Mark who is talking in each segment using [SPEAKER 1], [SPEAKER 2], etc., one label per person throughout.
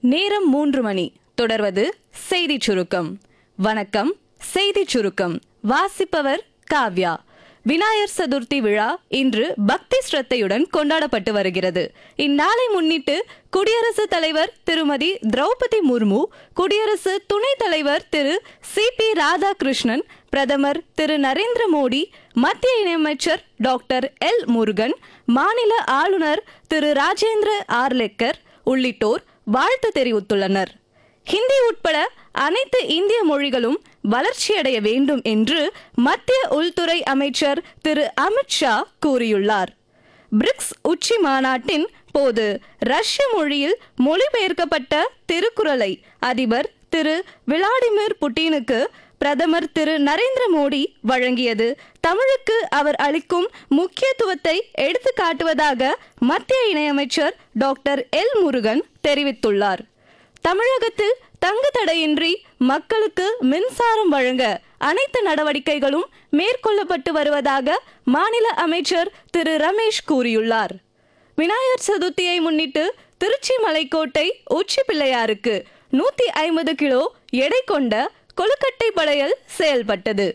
[SPEAKER 1] நேரம் 3 மணி. தொடர்வது செய்திச் சுருக்கம். வணக்கம். செய்திச் சுருக்கம் வாசிப்பவர் காவ்யா. விநாயகர் சதுர்த்தி விழா இன்று பக்தி ஸ்ரத்தையுடன் கொண்டாடப்பட்டு வருகிறது. இந்நாளை முன்னிட்டு குடியரசுத் தலைவர் திருமதி திரௌபதி முர்மு, குடியரசு துணைத் தலைவர் திரு சி.பி. ராதாகிருஷ்ணன், பிரதமர் திரு நரேந்திர மோடி, மத்திய இணையமைச்சர் டாக்டர் எல். முருகன், மாநில ஆளுநர் திரு ராஜேந்திர ஆர்லெக்கர் உள்ளிட்டோர் வாழ்த்து தெரிவித்துள்ளனர். ஹிந்தி உட்பட அனைத்து இந்திய மொழிகளும் வளர்ச்சியடைய வேண்டும் என்று மத்திய உள்துறை அமைச்சர் திரு அமித்ஷா கூறியுள்ளார். பிரிக்ஸ் உச்சி மாநாட்டின் போது ரஷ்ய மொழியில் மொழிபெயர்க்கப்பட்ட திருக்குறளை அதிபர் திரு விளாடிமிர் புட்டினுக்கு பிரதமர் திரு நரேந்திர மோடி வழங்கியது தமிழுக்கு அவர் அளிக்கும் முக்கியத்துவத்தை எடுத்து காட்டுவதாக மத்திய இணையமைச்சர் டாக்டர் எல். முருகன் தெரிவித்துள்ளார். தமிழகத்தில் தங்கு தடையின்றி மக்களுக்கு மின்சாரம் வழங்க அனைத்து நடவடிக்கைகளும் மேற்கொள்ளப்பட்டு வருவதாக மாநில அமைச்சர் திரு ரமேஷ் கூறியுள்ளார். விநாயகர் சதுர்த்தியை முன்னிட்டு திருச்சி மலைக்கோட்டை உச்சி பிள்ளையாருக்கு 150 கிலோ எடை கொண்ட கொழுக்கட்டை படையல் செயல்பட்டது.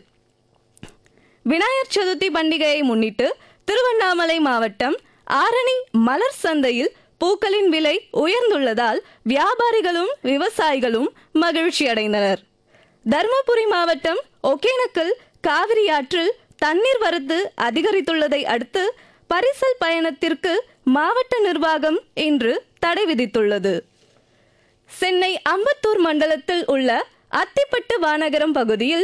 [SPEAKER 1] விநாயகர் சதுர்த்தி பண்டிகையை முன்னிட்டு திருவண்ணாமலை மாவட்டம் ஆரணி மலர் சந்தையில் பூக்களின் விலை உயர்ந்துள்ளதால் வியாபாரிகளும் விவசாயிகளும் மகிழ்ச்சி அடைந்தனர். தருமபுரி மாவட்டம் ஒகேனக்கல் காவிரி ஆற்றில் தண்ணீர் வரத்து அதிகரித்துள்ளதை அடுத்து பரிசல் பயணத்திற்கு மாவட்ட நிர்வாகம் இன்று தடை விதித்துள்ளது. சென்னை அம்பத்தூர் மண்டலத்தில் உள்ள அத்திப்பட்டு வானகரம் பகுதியில்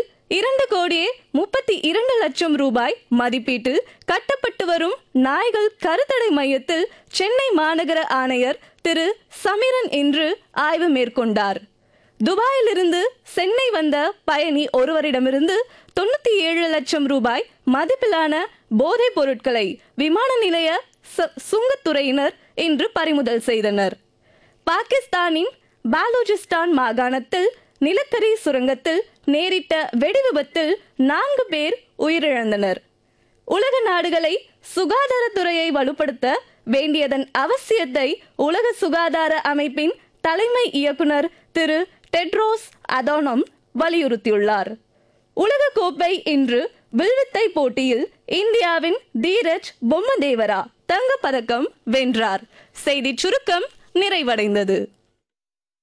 [SPEAKER 1] 2,32,00,000 ரூபாய் மதிப்பீட்டில் கட்டப்பட்டு வரும் நாய்கள் கருத்தடை மையத்தில் சென்னை மாநகர ஆணையர் திரு சமிரன் இன்று ஆய்வு மேற்கொண்டார். துபாயிலிருந்து சென்னை வந்த பயணி ஒருவரிடமிருந்து 97 லட்சம் ரூபாய் மதிப்பிலான போதைப் பொருட்களை விமான நிலைய சுங்கத்துறையினர் இன்று பறிமுதல் செய்தனர். பாகிஸ்தானின் பாலூச்சிஸ்தான் மாகாணத்தில் நிலக்கரி சுரங்கத்தில் நேரிட்ட வெடி விபத்தில் 4 பேர் உயிரிழந்தனர். உலக நாடுகளை சுகாதாரத்துறையை வலுப்படுத்த வேண்டியதன் அவசியத்தை உலக சுகாதார அமைப்பின் தலைமை இயக்குனர் திரு டெட்ரோஸ் அதனோம் வலியுறுத்தியுள்ளார். உலக கோப்பை இன்று வில்வித்தை போட்டியில் இந்தியாவின் தீரஜ் பொம்மதேவரா தங்கப்பதக்கம் வென்றார். செய்திச் சுருக்கம் நிறைவடைந்தது.